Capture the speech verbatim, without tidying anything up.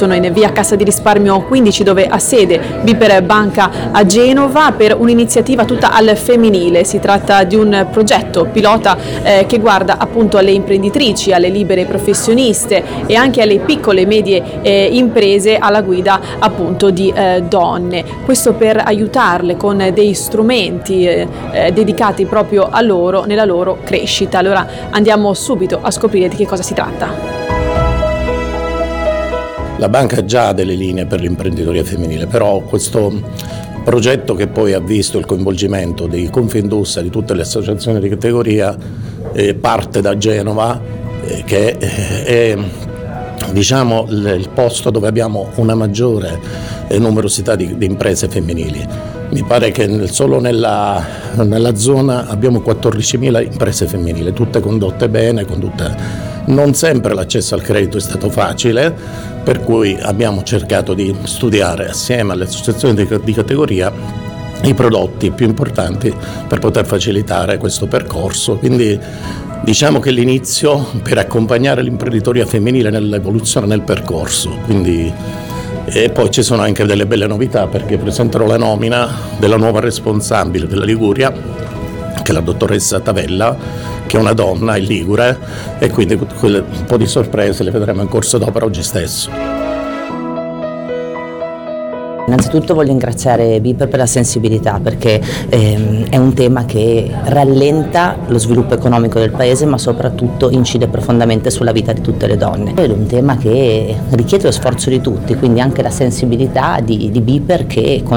sono in via Cassa di Risparmio quindici, dove ha sede Biper Banca a Genova, per un'iniziativa tutta al femminile. Si tratta di un progetto pilota eh, che guarda appunto alle imprenditrici, alle libere professioniste e anche alle piccole e medie eh, imprese alla guida appunto di eh, donne. Questo per aiutarle con dei strumenti eh, eh, dedicati proprio a loro nella loro crescita. Allora andiamo subito a scoprire di che cosa si tratta. La banca ha già delle linee per l'imprenditoria femminile, però questo progetto, che poi ha visto il coinvolgimento di Confindustria, di tutte le associazioni di categoria, eh, parte da Genova, eh, che è diciamo il posto dove abbiamo una maggiore numerosità di, di imprese femminili. Mi pare che nel, solo nella, nella zona abbiamo quattordicimila imprese femminili, tutte condotte bene, condotte. Non sempre l'accesso al credito è stato facile, per cui abbiamo cercato di studiare assieme alle associazioni di, di categoria i prodotti più importanti per poter facilitare questo percorso. Quindi diciamo che l'inizio per accompagnare l'imprenditoria femminile nell'evoluzione nel percorso. Quindi, e poi ci sono anche delle belle novità, perché presenterò la nomina della nuova responsabile della Liguria, che è la dottoressa Tavella, che è una donna, è ligure, e quindi quelle, un po' di sorprese le vedremo in corso d'opera oggi stesso. Innanzitutto voglio ringraziare Biper per la sensibilità, perché ehm, è un tema che rallenta lo sviluppo economico del paese, ma soprattutto incide profondamente sulla vita di tutte le donne. È un tema che richiede lo sforzo di tutti, quindi anche la sensibilità di, di Biper, che con